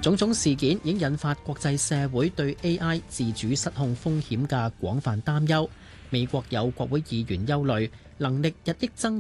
種種事件已經引發國際社會對 AI 自主失控風險嘅廣泛擔憂。美國有國會議員憂慮能力日益增